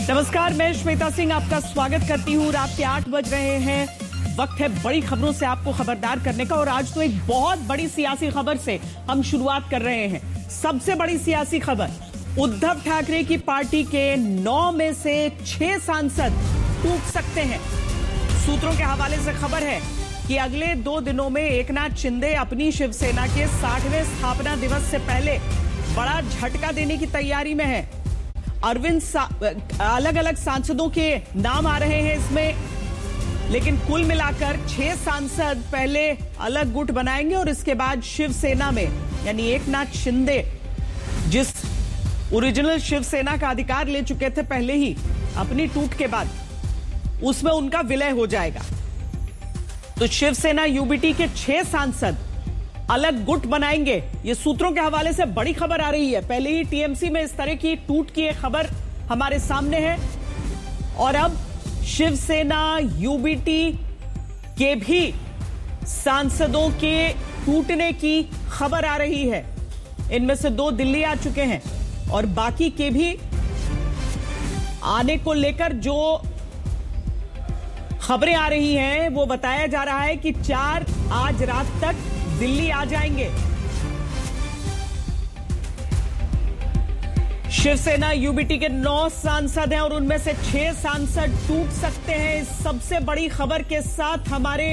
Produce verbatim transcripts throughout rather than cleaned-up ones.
नमस्कार, मैं श्वेता सिंह आपका स्वागत करती हूँ। रात के आठ बज रहे हैं। वक्त है बड़ी खबरों से आपको खबरदार करने का, और आज तो एक बहुत बड़ी सियासी खबर से हम शुरुआत कर रहे हैं। सबसे बड़ी सियासी खबर, उद्धव ठाकरे की पार्टी के नौ में से छह सांसद टूट सकते हैं। सूत्रों के हवाले से खबर है कि अगले दो दिनों में एकनाथ शिंदे अपनी शिवसेना के साठवें स्थापना दिवस से पहले बड़ा झटका देने की तैयारी में है। अरविंद अलग अलग सांसदों के नाम आ रहे हैं इसमें, लेकिन कुल मिलाकर छह सांसद पहले अलग गुट बनाएंगे और इसके बाद शिवसेना में, यानी एकनाथ शिंदे जिस ओरिजिनल शिवसेना का अधिकार ले चुके थे पहले ही अपनी टूट के बाद, उसमें उनका विलय हो जाएगा। तो शिवसेना यूबीटी के छह सांसद अलग गुट बनाएंगे। ये सूत्रों के हवाले से बड़ी खबर आ रही है। पहले ही टीएमसी में इस तरह की टूट की एक खबर हमारे सामने है, और अब शिवसेना यूबीटी के भी सांसदों के टूटने की खबर आ रही है। इनमें से दो दिल्ली आ चुके हैं और बाकी के भी आने को लेकर जो खबरें आ रही हैं वो बताया जा रहा है कि चार आज रात तक दिल्ली आ जाएंगे। शिवसेना यूबीटी के नौ सांसद हैं और उनमें से छह सांसद टूट सकते हैं। इस सबसे बड़ी खबर के साथ हमारे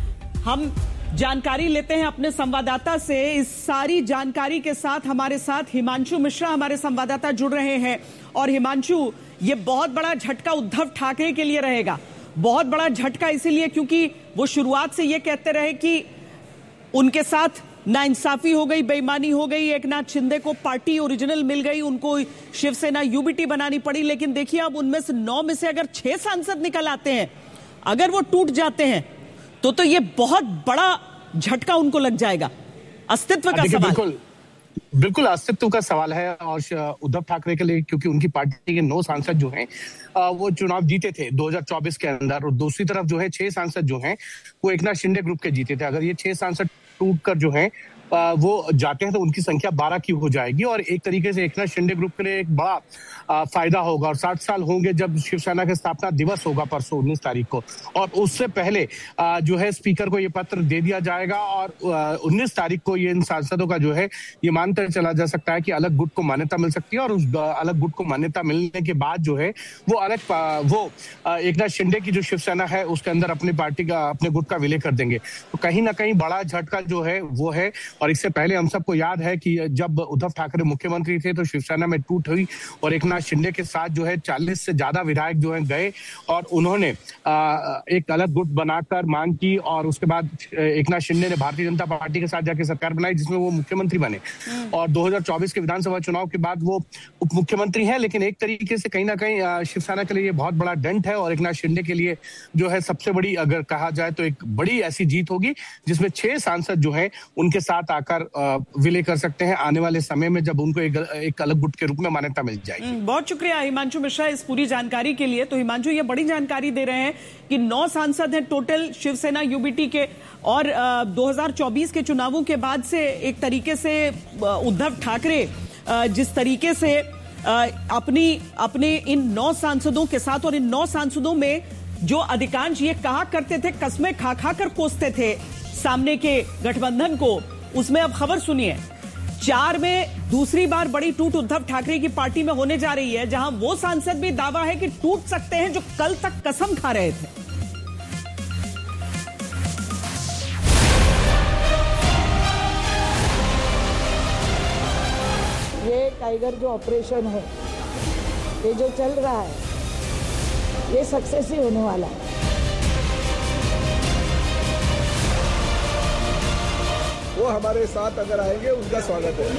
हम जानकारी लेते हैं अपने संवाददाता से। इस सारी जानकारी के साथ हमारे साथ हिमांशु मिश्रा हमारे संवाददाता जुड़ रहे हैं। और हिमांशु, ये बहुत बड़ा झटका उद्धव ठाकरे के लिए रहेगा। बहुत बड़ा झटका इसीलिए क्योंकि वो शुरुआत से ये कहते रहे कि उनके साथ नाइंसाफी हो गई, बेईमानी हो गई, एकनाथ शिंदे को पार्टी ओरिजिनल मिल गई, उनको शिवसेना यूबीटी बनानी पड़ी। लेकिन देखिए, अब उनमें से नौ में से अगर छह सांसद निकल आते हैं, अगर वो टूट जाते हैं तो तो ये बहुत बड़ा झटका उनको लग जाएगा। अस्तित्व का सवाल। बिल्कुल बिल्कुल अस्तित्व का सवाल है। और उद्धव ठाकरे के लिए, क्योंकि उनकी पार्टी के नौ सांसद जो हैं वो चुनाव जीते थे दो हज़ार चौबीस के अंदर, और दूसरी तरफ जो है छह सांसद जो हैं वो एकनाथ शिंदे ग्रुप के जीते थे। अगर ये छह सांसद टूटकर जो है वो जाते हैं तो उनकी संख्या बारह की हो जाएगी, और एक तरीके से एकनाथ शिंदे ग्रुप के लिए एक बड़ा फायदा होगा। और साठ साल होंगे जब शिवसेना का स्थापना दिवस होगा परसों उन्नीस तारीख को, और उससे पहले जो है स्पीकर को ये पत्र दे दिया जाएगा, और उन्नीस तारीख को ये इन सांसदों का जो है ये मानकर चला जा सकता है कि अलग गुट को मान्यता मिल सकती है। और उस अलग गुट को मान्यता मिलने के बाद जो है वो अलग वो एकनाथ शिंदे की जो शिवसेना है उसके अंदर अपनी पार्टी का, अपने गुट का विलय कर देंगे। तो कहीं ना कहीं बड़ा झटका जो है वो है। और इससे पहले हम सबको याद है कि जब उद्धव ठाकरे मुख्यमंत्री थे तो शिवसेना में टूट हुई, और एकनाथ शिंदे के साथ जो है चालीस से ज्यादा विधायक जो हैं गए, और उन्होंने आ, एक अलग गुट बनाकर मांग की, और उसके बाद एकनाथ शिंदे ने भारतीय जनता पार्टी के साथ जाकर सरकार बनाई जिसमें वो मुख्यमंत्री बने। और दो हज़ार चौबीस के विधानसभा चुनाव के बाद वो उप मुख्यमंत्री हैं। लेकिन एक तरीके से कहीं ना कहीं शिवसेना के लिए बहुत बड़ा डेंट है, और एकनाथ शिंदे के लिए जो है सबसे बड़ी, अगर कहा जाए तो एक बड़ी ऐसी जीत होगी जिसमें छह सांसद जो है उनके साथ आकर विलय कर सकते हैं आने वाले समय में, जब उनको एक, एक अलग गुट के रूप में मान्यता मिल जाएगी। बहुत शुक्रिया हिमांशु मिश्रा इस पूरी जानकारी के लिए। तो हिमांशु, ये बड़ी जानकारी दे रहे हैं कि नौ सांसद हैं टोटल शिवसेना यूबीटी के, और दो हज़ार चौबीस के चुनावों के बाद से एक तरीके से उद्धव ठाकरे जिस तरीके से अपनी अपने इन नौ सांसदों के साथ, और इन नौ सांसदों में जो अधिकांश ये कहा करते थे, कस्में खा खा कर कोसते थे सामने के गठबंधन को, उसमें अब खबर सुनिए। चार में दूसरी बार बड़ी टूट उद्धव ठाकरे की पार्टी में होने जा रही है, जहां वो सांसद भी दावा है कि टूट सकते हैं जो कल तक कसम खा रहे थे। ये टाइगर जो ऑपरेशन है, ये जो चल रहा है, ये सक्सेस ही होने वाला है। वो हमारे साथ अगर आएंगे उनका स्वागत है।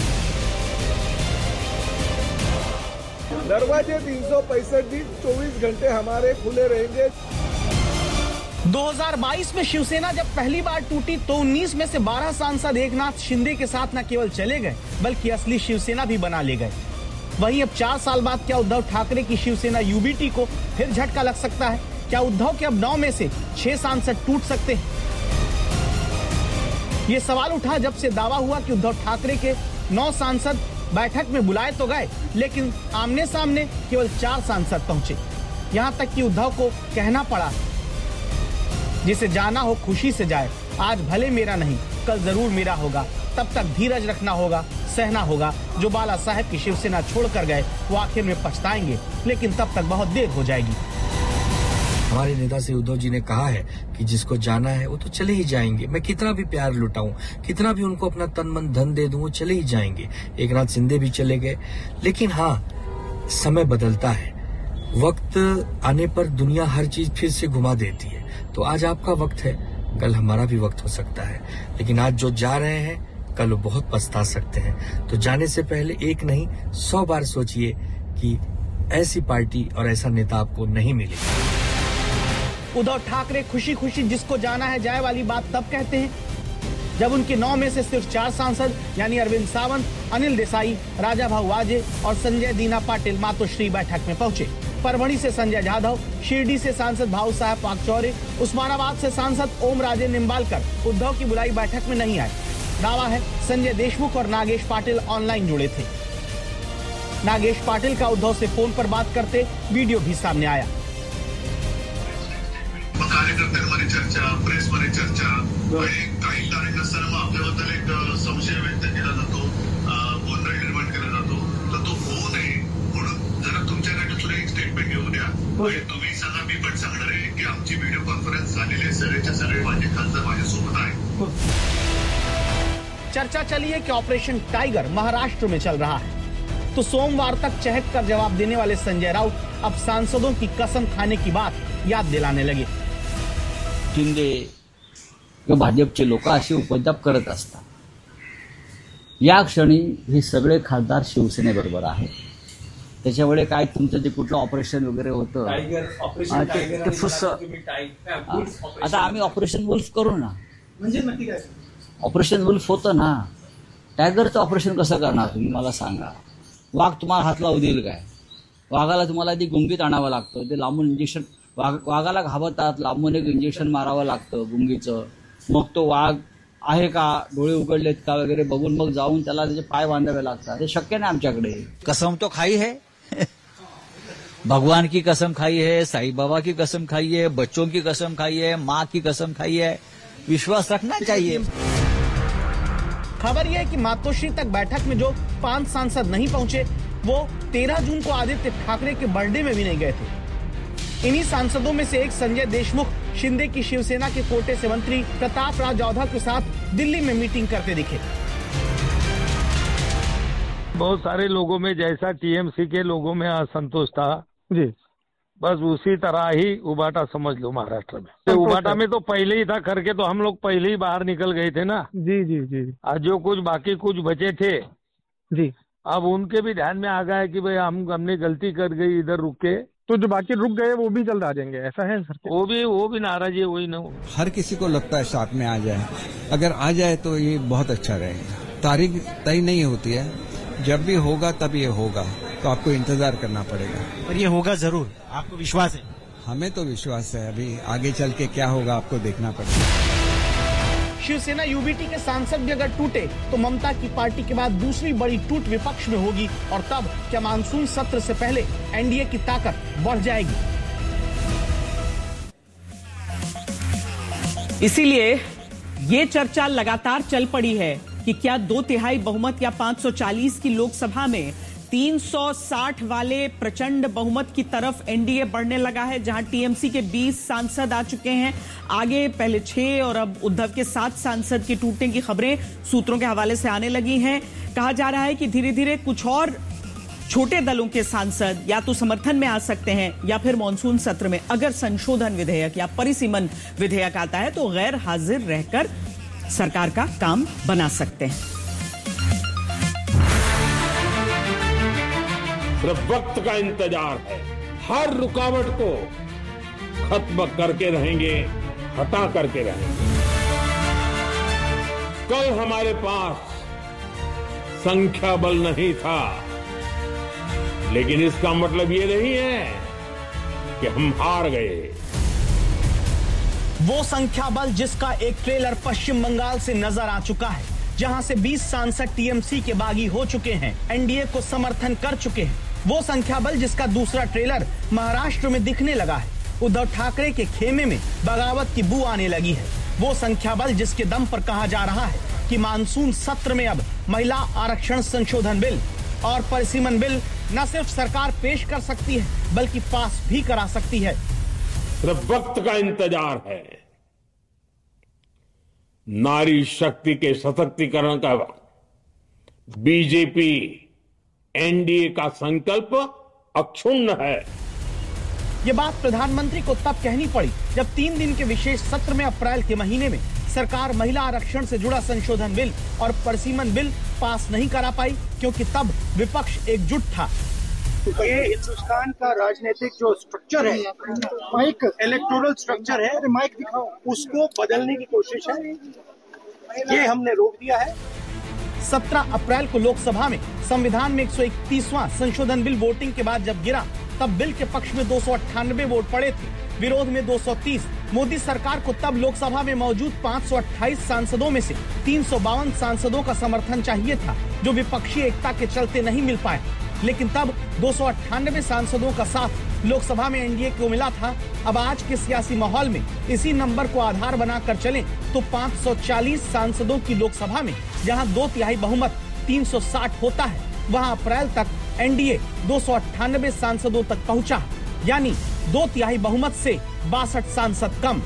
दरवाजे तीन सौ पैंसठ दिन चौबीस घंटे हमारे खुले रहेंगे। दो हज़ार बाईस में शिवसेना जब पहली बार टूटी तो उन्नीस में से बारह सांसद एकनाथ शिंदे के साथ न केवल चले गए बल्कि असली शिवसेना भी बना ले गए। वहीं अब चार साल बाद क्या उद्धव ठाकरे की शिवसेना यूबीटी को फिर झटका लग सकता है? क्या उद्धव के अब नौ में से छह सांसद टूट सकते हैं? ये सवाल उठा जब से दावा हुआ कि उद्धव ठाकरे के नौ सांसद बैठक में बुलाए तो गए, लेकिन आमने सामने केवल चार सांसद पहुंचे। यहाँ तक कि उद्धव को कहना पड़ा, जिसे जाना हो खुशी से जाए, आज भले मेरा नहीं कल जरूर मेरा होगा, तब तक धीरज रखना होगा, सहना होगा। जो बाला साहेब की शिवसेना छोड़कर गए वो आखिर में पछताएंगे, लेकिन तब तक बहुत देर हो जाएगी। हमारे नेता से उद्धव जी ने कहा है कि जिसको जाना है वो तो चले ही जाएंगे। मैं कितना भी प्यार लुटाऊं, कितना भी उनको अपना तन मन धन दे दूं, वो चले ही जाएंगे। एक नाथ शिंदे भी चले गए, लेकिन हाँ, समय बदलता है। वक्त आने पर दुनिया हर चीज फिर से घुमा देती है। तो आज आपका वक्त है, कल हमारा भी वक्त हो सकता है, लेकिन आज जो जा रहे हैं कल वो बहुत पछता सकते हैं। तो जाने से पहले एक नहीं सौ बार सोचिए कि ऐसी पार्टी और ऐसा नेता आपको नहीं मिलेगा। उद्धव ठाकरे खुशी खुशी जिसको जाना है जाए वाली बात तब कहते हैं जब उनके नौ में से सिर्फ चार सांसद यानी अरविंद सावंत, अनिल देसाई, राजा भाऊ वाजे और संजय दीना पाटिल मातोश्री बैठक में पहुंचे। परभणी से संजय जाधव, शिरडी से सांसद भाऊ साहब पाकचौरे, उस्मानाबाद से सांसद ओम राजे निम्बालकर उद्धव की बुलाई बैठक में नहीं आए। दावा है संजय देशमुख और नागेश पाटिल ऑनलाइन जुड़े थे। नागेश पाटिल का उद्धव से फोन पर बात करते वीडियो भी सामने आया। कार्यकर्त्यांमध्ये चर्चा, प्रेसमध्ये चर्चा आणि काही कारण असताना मग आपल्याबद्दल एक संशय व्यक्त केला जातो, गोंधळ निर्माण केला जातो, तर तो होऊ नये म्हणून जरा तुमच्याकडे सुद्धा एक स्टेटमेंट घेऊ द्या। म्हणजे तुम्ही सांगा, मी पण सांगणार आहे की आमची व्हिडिओ कॉन्फरन्स झालेली आहे, सगळेच्या सगळे माझे खासदार माझ्यासोबत आहे। चर्चा चली है कि ऑपरेशन टाइगर महाराष्ट्र में चल रहा है, तो सोमवार तक चहक कर जवाब देने वाले संजय राउत अब सांसदों की कसम खाने की बात याद दिलाने लगे। शिंदे किंवा भाजपचे लोक असे उपद्व्याप करत असतात। या क्षणी हे सगळे खासदार शिवसेनेबरोबर आहेत। त्याच्यामुळे काय तुमचं जे कुठलं ऑपरेशन वगैरे होतं, ते फुस आता आम्ही ऑपरेशन वुल्फ करू ना, म्हणजे नक्की काय ऑपरेशन वुल्फ होतं ना। टायगरचं ऑपरेशन कसं करणार तुम्ही मला सांगा। वाघ तुम्हाला हात लावू देईल काय? वाघाला तुम्हाला ती गुंगीत आणावं लागतं, ते लांबून इंजेक्शन, वाघ वाघाला घाबरतात, लांबून एक इंजेक्शन मारावं लागतं गुंगीचं, मग तो वाघ आहे का, डोळे उघडलेत का वगैरे बघून मग जाऊन त्याला त्याचे पाय बांधावे लागतात। हे शक्य नाही आमच्याकडे। कसम तो खाई है, भगवान की कसम खाई है, साईं बाबा की कसम खाई है, बच्चों की कसम खाई है, माँ की कसम खाई है। विश्वास रखना चाहिए। खबर यह है कि मातोश्री तक बैठक में जो पांच सांसद नहीं पहुंचे वो तेरह जून को आदित्य ठाकरे के बर्थडे में भी नहीं गए थे। इन्हीं सांसदों में से एक संजय देशमुख शिंदे की शिवसेना के कोटे से मंत्री प्रताप राज जाधव के साथ दिल्ली में मीटिंग करते दिखे। बहुत सारे लोगों में जैसा टीएमसी के लोगों में असंतोष था जी, बस उसी तरह ही उबाटा समझ लो महाराष्ट्र में। तो उबाटा में तो पहले ही था करके, तो हम लोग पहले ही बाहर निकल गए थे ना। जी जी जी। आज जो कुछ बाकी कुछ बचे थे जी, अब उनके भी ध्यान में आ गया है कि भाई हम हमने गलती कर गई, इधर रुक के, तो जो बाकी रुक गए वो भी जल्द आ जाएंगे, ऐसा है सर? वो भी वो भी नाराज है, वही ना। हर किसी को लगता है साथ में आ जाए, अगर आ जाए तो ये बहुत अच्छा रहेगा। तारीख तय नहीं होती है, जब भी होगा तब ये होगा, तो आपको इंतजार करना पड़ेगा। पर ये होगा जरूर, आपको विश्वास है? हमें तो विश्वास है, अभी आगे चल के क्या होगा आपको देखना पड़ेगा। शिवसेना यूबीटी के सांसद भी अगर टूटे तो ममता की पार्टी के बाद दूसरी बड़ी टूट विपक्ष में होगी, और तब क्या मानसून सत्र से पहले एनडीए की ताकत बढ़ जाएगी। इसीलिए ये चर्चा लगातार चल पड़ी है कि क्या दो तिहाई बहुमत या पांच सौ चालीस की लोकसभा में तीन सौ साठ वाले प्रचंड बहुमत की तरफ एनडीए बढ़ने लगा है, जहां टीएमसी के बीस सांसद आ चुके हैं। आगे पहले छह और अब उद्धव के सात सांसद के टूटने की खबरें सूत्रों के हवाले से आने लगी हैं। कहा जा रहा है कि धीरे धीरे कुछ और छोटे दलों के सांसद या तो समर्थन में आ सकते हैं, या फिर मॉनसून सत्र में अगर संशोधन विधेयक या परिसीमन विधेयक आता है तो गैर हाजिर रहकर सरकार का काम बना सकते हैं। सिर्फ वक्त का इंतजार है, हर रुकावट को खत्म करके रहेंगे, हटा करके रहेंगे। कल हमारे पास संख्या बल नहीं था, लेकिन इसका मतलब ये नहीं है कि हम हार गए। वो संख्या बल जिसका एक ट्रेलर पश्चिम बंगाल से नजर आ चुका है। जहां से बीस सांसद टीएमसी के बागी हो चुके हैं, एनडीए को समर्थन कर चुके हैं। वो संख्या बल जिसका दूसरा ट्रेलर महाराष्ट्र में दिखने लगा है। उद्धव ठाकरे के खेमे में बगावत की बू आने लगी है। वो संख्या बल जिसके दम पर कहा जा रहा है कि मानसून सत्र में अब महिला आरक्षण संशोधन बिल और परिसीमन बिल न सिर्फ सरकार पेश कर सकती है बल्कि पास भी करा सकती है। सिर्फ वक्त का इंतजार है। नारी शक्ति के सशक्तिकरण का बीजेपी एनडीए का संकल्प अक्षुण्ण है। ये बात प्रधानमंत्री को तब कहनी पड़ी जब तीन दिन के विशेष सत्र में अप्रैल के महीने में सरकार महिला आरक्षण से जुड़ा संशोधन बिल और परिसीमन बिल पास नहीं करा पाई, क्योंकि तब विपक्ष एकजुट था। ये हिंदुस्तान का राजनीतिक जो स्ट्रक्चर है, माइक इलेक्टोरल स्ट्रक्चर है, माइक दिखाओ, उसको बदलने की कोशिश है। ये हमने रोक दिया है। सत्रह अप्रैल को लोकसभा में संविधान में एक सौ इकतीसवां संशोधन बिल वोटिंग के बाद जब गिरा, तब बिल के पक्ष में दो सौ अट्ठानबे वोट पड़े थे, विरोध में दो सौ तीस। मोदी सरकार को तब लोकसभा में मौजूद पाँच सौ अट्ठाईस सांसदों में से तीन सौ बावन सांसदों का समर्थन चाहिए था, जो विपक्षी एकता के चलते नहीं मिल पाए। लेकिन तब दो सौ अट्ठानबे सांसदों का साथ लोकसभा में एनडीए को मिला था। अब आज के सियासी माहौल में इसी नंबर को आधार बनाकर चलें तो पाँच सौ चालीस सांसदों की लोकसभा में जहां दो तिहाई बहुमत तीन सौ साठ होता है, वहां अप्रैल तक एनडीए दो सौ अट्ठानबे सांसदों तक पहुंचा, यानी दो तिहाई बहुमत से बासठ सांसद कम।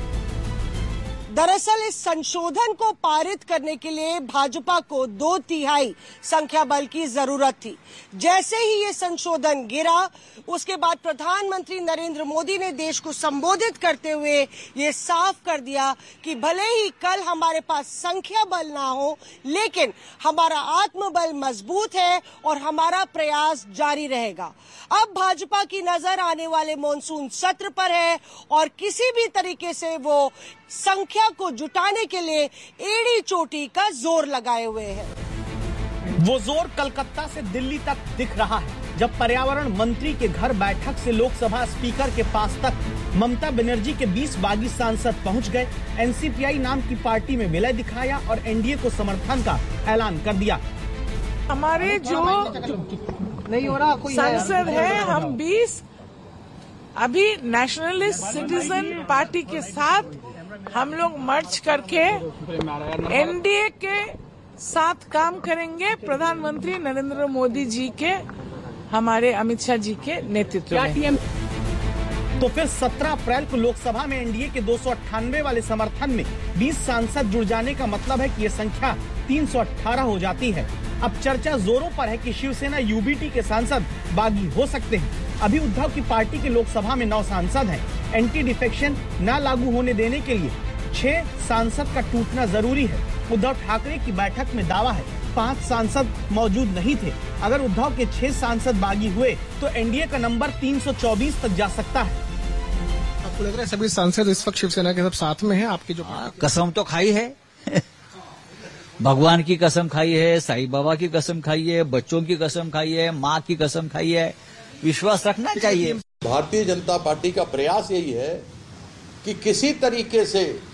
दरअसल इस संशोधन को पारित करने के लिए भाजपा को दो तिहाई संख्या बल की जरूरत थी। जैसे ही ये संशोधन गिरा, उसके बाद प्रधानमंत्री नरेंद्र मोदी ने देश को संबोधित करते हुए ये साफ कर दिया कि भले ही कल हमारे पास संख्या बल ना हो, लेकिन हमारा आत्मबल मजबूत है और हमारा प्रयास जारी रहेगा। अब भाजपा की नजर आने वाले मॉनसून सत्र पर है और किसी भी तरीके से वो संख्या को जुटाने के लिए एड़ी चोटी का जोर लगाए हुए हैं। वो जोर कलकत्ता से दिल्ली तक दिख रहा है, जब पर्यावरण मंत्री के घर बैठक से लोकसभा स्पीकर के पास तक ममता बनर्जी के बीस बागी सांसद पहुंच गए, एनसीपीआई नाम की पार्टी में विलय दिखाया और एनडीए को समर्थन का ऐलान कर दिया। हमारे जो नहीं हो रहा कोई सांसद है, हम बीस अभी नेशनलिस्ट सिटीजन पार्टी के साथ हम लोग मर्ज करके एनडीए के साथ काम करेंगे, प्रधानमंत्री नरेंद्र मोदी जी के, हमारे अमित शाह जी के नेतृत्व में। तो फिर सत्रह अप्रैल को लोकसभा में एनडीए के दो सौ अट्ठानवे वाले समर्थन में बीस सांसद जुड़ जाने का मतलब है कि ये संख्या तीन सौ अठारह हो जाती है। अब चर्चा जोरों पर है कि शिवसेना यूबीटी के सांसद बागी हो सकते हैं। अभी उद्धव की पार्टी के लोकसभा में नौ सांसद हैं। एंटी डिफेक्शन न लागू होने देने के लिए छह सांसद का टूटना जरूरी है। उद्धव ठाकरे की बैठक में दावा है पांच सांसद मौजूद नहीं थे। अगर उद्धव के छह सांसद बागी हुए तो एनडीए का नंबर तीन सौ चौबीस तक जा सकता है। आपको लग रहा है सभी सांसद इस वक्त शिवसेना के सब साथ में हैं? आपकी जो आ, कसम तो खाई है भगवान की कसम खाई है, साईं बाबा की कसम खाई है, बच्चों की कसम खाई है, माँ की कसम खाई है। विश्वास रखना चाहिए। भारतीय जनता पार्टी का प्रयास यही है कि किसी तरीके से